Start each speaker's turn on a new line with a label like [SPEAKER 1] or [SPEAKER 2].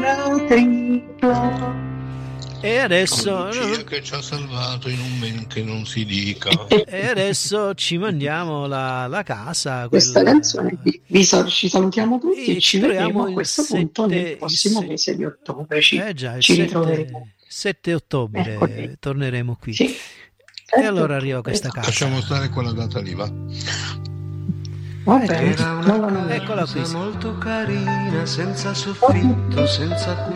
[SPEAKER 1] la tripla.
[SPEAKER 2] E adesso
[SPEAKER 3] Lucia che ci ha salvato in un men che non si dica.
[SPEAKER 2] e adesso ci mandiamo la casa,
[SPEAKER 1] Questa
[SPEAKER 2] quella...
[SPEAKER 1] canzone, ci salutiamo tutti e ci vedremo a
[SPEAKER 2] il
[SPEAKER 1] questo punto nel prossimo mese di ottobre. Ci ritroveremo.
[SPEAKER 2] 7 ottobre
[SPEAKER 1] Ecco,
[SPEAKER 2] torneremo qui.
[SPEAKER 1] Sì.
[SPEAKER 2] E allora arriva questa casa.
[SPEAKER 3] Lasciamo stare quella data lì, va.
[SPEAKER 1] Va bene,
[SPEAKER 4] Era una
[SPEAKER 2] Eccola qui.
[SPEAKER 4] casa molto carina, senza soffitto, senza